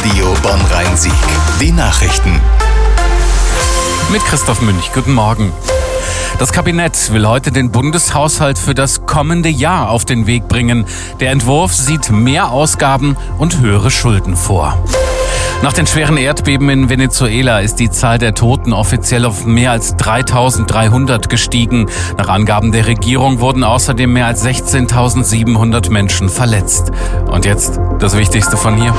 Radio Bonn-Rhein-Sieg. Die Nachrichten. Mit Christoph Münch. Guten Morgen. Das Kabinett will heute den Bundeshaushalt für das kommende Jahr auf den Weg bringen. Der Entwurf sieht mehr Ausgaben und höhere Schulden vor. Nach den schweren Erdbeben in Venezuela ist die Zahl der Toten offiziell auf mehr als 3.300 gestiegen. Nach Angaben der Regierung wurden außerdem mehr als 16.700 Menschen verletzt. Und jetzt das Wichtigste von hier.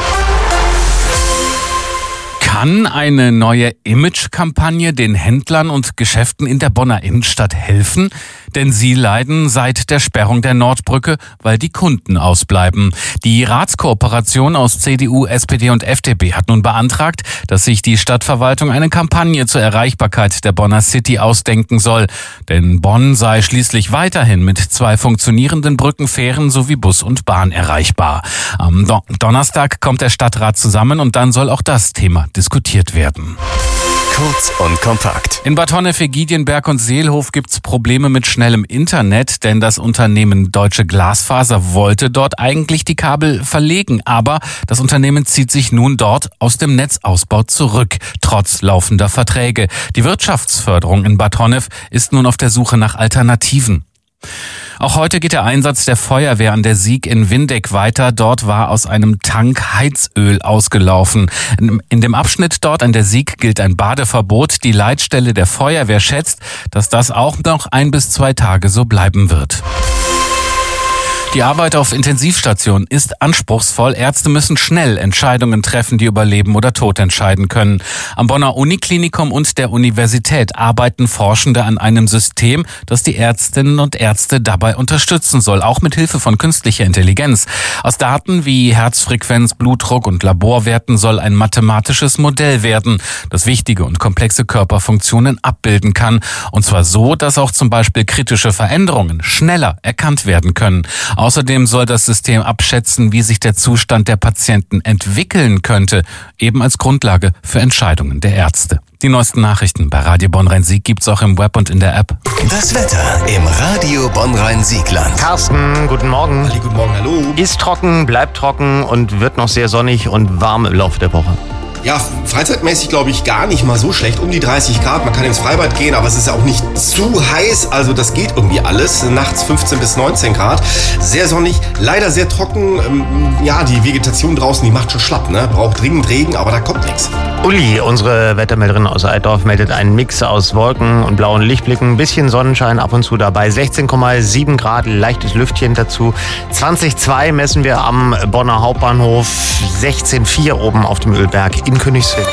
Kann eine neue Image-Kampagne den Händlern und Geschäften in der Bonner Innenstadt helfen? Denn sie leiden seit der Sperrung der Nordbrücke, weil die Kunden ausbleiben. Die Ratskooperation aus CDU, SPD und FDP hat nun beantragt, dass sich die Stadtverwaltung eine Kampagne zur Erreichbarkeit der Bonner City ausdenken soll. Denn Bonn sei schließlich weiterhin mit 2 funktionierenden Brücken, Fähren sowie Bus und Bahn erreichbar. Am Donnerstag kommt der Stadtrat zusammen und dann soll auch das Thema diskutiert werden. Kurz und kompakt. In Bad Honnef, Giedienberg und Seelhof gibt's Probleme mit schnellem Internet, denn das Unternehmen Deutsche Glasfaser wollte dort eigentlich die Kabel verlegen, aber das Unternehmen zieht sich nun dort aus dem Netzausbau zurück, trotz laufender Verträge. Die Wirtschaftsförderung in Bad Honnef ist nun auf der Suche nach Alternativen. Auch heute geht der Einsatz der Feuerwehr an der Sieg in Windeck weiter. Dort war aus einem Tank Heizöl ausgelaufen. In dem Abschnitt dort an der Sieg gilt ein Badeverbot. Die Leitstelle der Feuerwehr schätzt, dass das auch noch 1 bis 2 Tage so bleiben wird. Die Arbeit auf Intensivstationen ist anspruchsvoll. Ärzte müssen schnell Entscheidungen treffen, die über Leben oder Tod entscheiden können. Am Bonner Uniklinikum und der Universität arbeiten Forschende an einem System, das die Ärztinnen und Ärzte dabei unterstützen soll, auch mit Hilfe von künstlicher Intelligenz. Aus Daten wie Herzfrequenz, Blutdruck und Laborwerten soll ein mathematisches Modell werden, das wichtige und komplexe Körperfunktionen abbilden kann. Und zwar so, dass auch zum Beispiel kritische Veränderungen schneller erkannt werden können. Außerdem soll das System abschätzen, wie sich der Zustand der Patienten entwickeln könnte, eben als Grundlage für Entscheidungen der Ärzte. Die neuesten Nachrichten bei Radio Bonn-Rhein-Sieg gibt's auch im Web und in der App. Das Wetter im Radio Bonn-Rhein-Siegland. Carsten, guten Morgen. Ali, guten Morgen, hallo. Ist trocken, bleibt trocken und wird noch sehr sonnig und warm im Laufe der Woche. Ja, freizeitmäßig glaube ich gar nicht mal so schlecht. Um die 30 Grad, man kann ins Freibad gehen, aber es ist ja auch nicht zu heiß. Also das geht irgendwie alles. Nachts 15 bis 19 Grad. Sehr sonnig, leider sehr trocken. Ja, die Vegetation draußen, die macht schon schlapp, ne? Braucht dringend Regen, aber da kommt nichts. Uli, unsere Wettermelderin aus Altdorf, meldet einen Mix aus Wolken und blauen Lichtblicken. Ein bisschen Sonnenschein ab und zu dabei. 16,7 Grad, leichtes Lüftchen dazu. 20,2 messen wir am Bonner Hauptbahnhof. 16,4 oben auf dem Ölberg in Königswinter.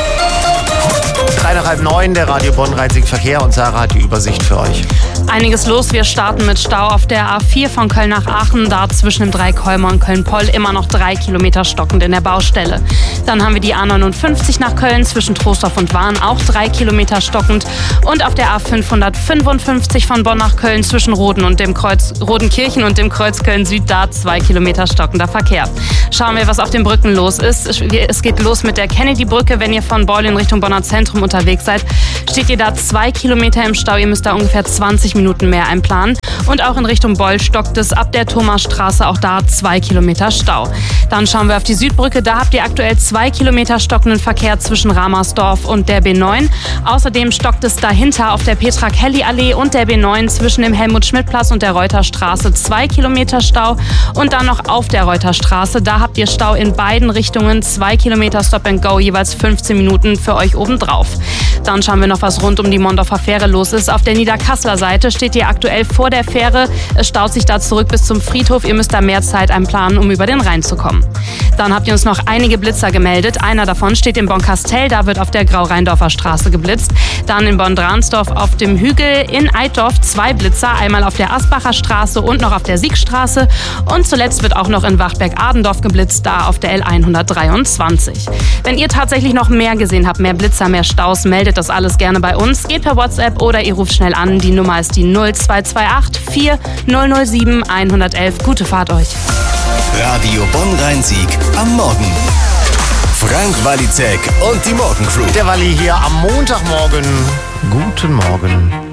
8:30, der Radio Bonn-Rhein-Sieg Verkehr und Sarah hat die Übersicht für euch. Einiges los. Wir starten mit Stau auf der A4 von Köln nach Aachen. Da zwischen dem Dreikolmer und Köln-Poll immer noch 3 Kilometer stockend in der Baustelle. Dann haben wir die A59 nach Köln zwischen Troisdorf und Wahn, auch 3 Kilometer stockend. Und auf der A555 von Bonn nach Köln zwischen Rodenkirchen und dem Kreuz Köln-Süd, da 2 Kilometer stockender Verkehr. Schauen wir, was auf den Brücken los ist. Es geht los mit der Kennedy-Brücke. Wenn ihr von Beul in Richtung Bonner Zentrum unterwegs seid, steht ihr da 2 Kilometer im Stau. Ihr müsst da ungefähr 20 Minuten mehr einplanen. Und auch in Richtung Beul stockt es ab der Thomasstraße, auch da 2 Kilometer Stau. Dann schauen wir auf die Südbrücke. Da habt ihr aktuell 2 Kilometer stockenden Verkehr zwischen Ramersdorf und der B9. Außerdem stockt es dahinter auf der Petra-Kelly-Allee und der B9 zwischen dem Helmut-Schmidt-Platz und der Reuterstraße 2 Kilometer Stau. Und dann noch auf der Reuterstraße. Da habt ihr Stau in beiden Richtungen, 2 Kilometer Stop and Go, jeweils 15 Minuten für euch obendrauf. Dann schauen wir noch, was rund um die Mondorfer Fähre los ist. Auf der Niederkasseler Seite steht ihr aktuell vor der Fähre. Es staut sich da zurück bis zum Friedhof. Ihr müsst da mehr Zeit einplanen, um über den Rhein zu kommen. Dann habt ihr uns noch einige Blitzer gemeldet. Einer davon steht in Bonn-Kastel. Da wird auf der Grau-Rheindorfer Straße geblitzt. Dann in Bonn-Dransdorf auf dem Hügel. In Eitorf 2 Blitzer. Einmal auf der Asbacher Straße und noch auf der Siegstraße. Und zuletzt wird auch noch in Wachtberg-Adendorf geblitzt. Da auf der L123. Wenn ihr tatsächlich noch mehr gesehen habt, mehr Blitzer, mehr Staus, meldet das alles gerne bei uns. Geht per WhatsApp oder ihr ruft schnell an. Die Nummer ist die 0228 4007 111. Gute Fahrt euch. Radio Bonn-Rhein-Sieg am Morgen. Frank Walizek und die Morgencrew. Der Walli hier am Montagmorgen. Guten Morgen.